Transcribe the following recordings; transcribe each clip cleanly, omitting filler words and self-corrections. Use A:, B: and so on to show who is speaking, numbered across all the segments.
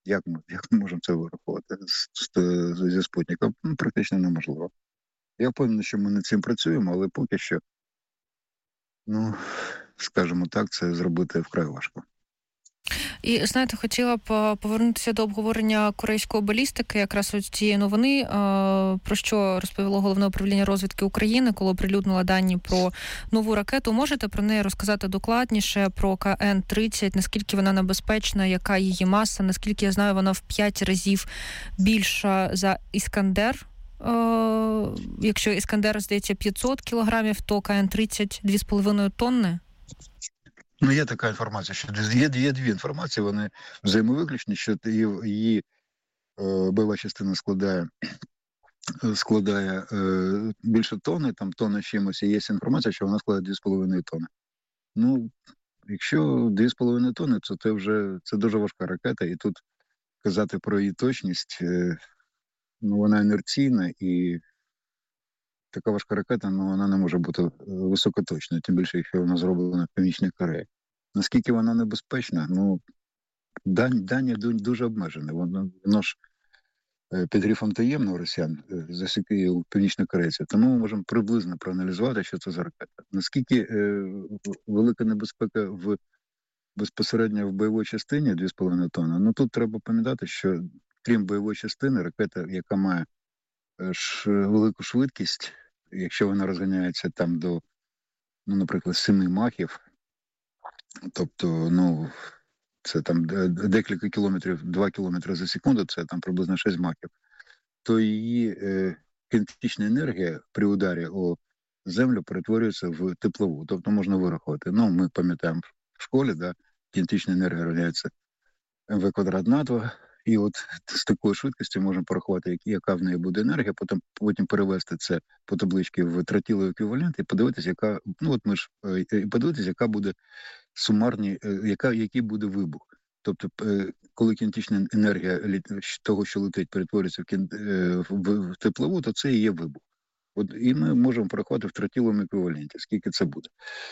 A: Як ми можемо це вирахувати зі спутника? Практично неможливо. Я впевнений, що ми над цим працюємо, але поки що, скажімо так, це зробити вкрай важко.
B: І, знаєте, хотіла б повернутися до обговорення корейської балістики, якраз ось цієї новини, про що розповіло Головне управління розвідки України, коли оприлюднило дані про нову ракету. Можете про неї розказати докладніше, про КН-30, наскільки вона небезпечна, яка її маса, наскільки я знаю, вона в 5 разів більша за «Іскандер». Якщо «Іскандер», здається, 500 кілограмів, то КН-30 – 2,5 тонни?
A: Є така інформація, що є дві інформації, вони взаємовиключні, що її бойова частина складає більше тонни, там тонна чимось, і є інформація, що вона складає 2,5 тонни. Якщо 2,5 тонни, то це дуже важка ракета, і тут казати про її точність, вона інерційна, і така важка ракета, вона не може бути високоточною, тим більше, якщо вона зроблена в Північній Кореї. Наскільки вона небезпечна? Дані дуже обмежені. Воно ж під грифом таємно у росіян засікли у північнокорейців. Тому ми можемо приблизно проаналізувати, що це за ракета. Наскільки велика небезпека безпосередньо в бойовій частині 2,5 тонни? Тут треба пам'ятати, що крім бойової частини, ракета, яка має велику швидкість, якщо вона розганяється там до, наприклад, 7 махів, тобто, це там декілька кілометрів, 2 кілометри за секунду, це там приблизно 6 махів, то її кінетична енергія при ударі о землю перетворюється в теплову. Тобто можна вирахувати. Ми пам'ятаємо в школі, кінетична енергія равняється МВ квадрат на 2, і от з такою швидкістю можемо порахувати, яка в неї буде енергія, потім перевести це по табличці в тротиловий еквівалент і подивитися, яка буде сумарні, який буде вибух. Тобто, коли кінетична енергія того, що летить, перетворюється в теплову, то це і є вибух. І ми можемо порахувати в тротиловому еквіваленті, скільки це буде.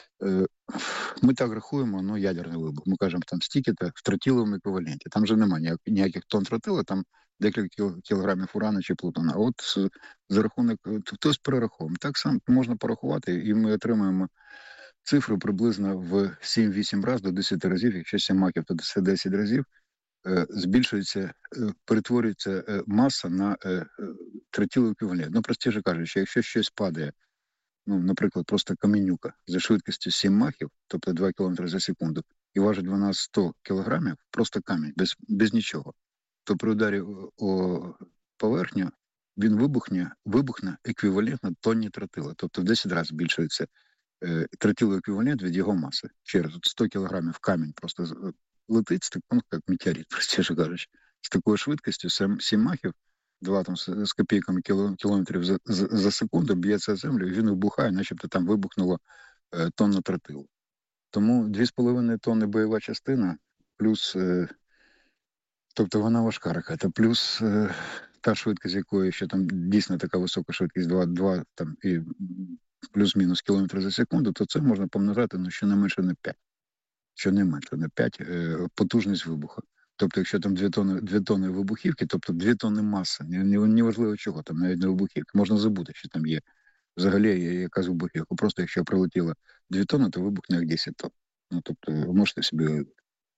A: Ми так рахуємо, ядерний вибух. Ми кажемо, там стільки-то в тротиловому еквіваленті. Там вже немає ніяких тонн тротила, там декілька кілограмів урану чи плутона. А от за рахунок, хтось перераховує. Так само можна порахувати, і ми отримаємо цифру приблизно в 7-8 разів до 10 разів, якщо 7 махів, то це 10 разів, збільшується, перетворюється маса на тротиловий еквівалент. Простіше кажучи, якщо щось падає, наприклад, просто каменюка за швидкістю 7 махів, тобто 2 км за секунду, і важить вона 100 кілограмів, просто камінь, без нічого, то при ударі о поверхню він вибухне еквівалентно тонні тротила, тобто в 10 разів збільшується тротиловий еквівалент від його маси. Ще раз, 100 кілограмів камінь просто летить, як метеорит, простіше кажучи, з такою швидкістю 7 махів, 2 там з копійками кілометрів за секунду б'ється о землю, і він вибухає, начебто там вибухнуло тонна тротилу. Тому 2,5 тонни бойова частина, плюс, тобто вона важка ракета, плюс та швидкість, якої ще там дійсно така висока швидкість, 2 там і плюс-мінус кілометри за секунду, то це можна помножати щонайменше на 5. Щонайменше на 5 потужність вибуху. Тобто, якщо там 2 тонни вибухівки, тобто 2 тонни маси, неважливо чого, там навіть не вибухівки, можна забути, що там є взагалі якась вибухівка. Просто якщо прилетіло 2 тонни, то вибухне як 10 тонн. Тобто, можете собі уявити.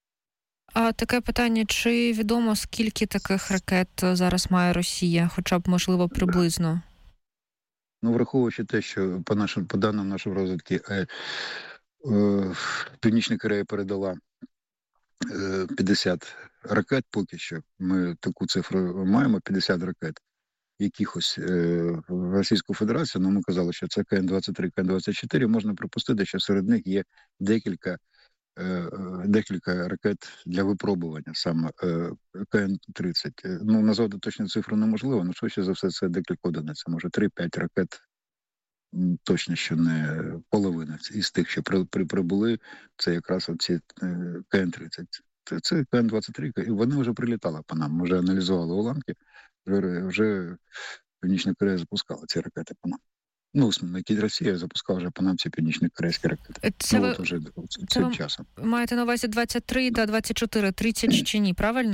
B: А таке питання, чи відомо, скільки таких ракет зараз має Росія, хоча б, можливо, приблизно?
A: Враховуючи те, що по даним нашої розвідки, Північна Корея передала 50 ракет поки що. Ми таку цифру маємо, 50 ракет якихось в Російську Федерацію, але ми казали, що це КН-23, КН-24, можна припустити, що серед них є декілька ракет для випробування, саме КН-30. Назвати точну цифру неможливо, але швидше за все це декілька одиниць, може 3-5 ракет, точно, що не половина із тих, що прибули, це якраз оці КН-30. Це КН-23, і вони вже прилітали по нам, ми вже аналізували уламки, вже Північна Корея запускала ці ракети по нам. Росія запускала вже по нам ці північно-корейські ракети.
B: Це ви маєте на увазі 23 та 24, 30 чи ні, правильно?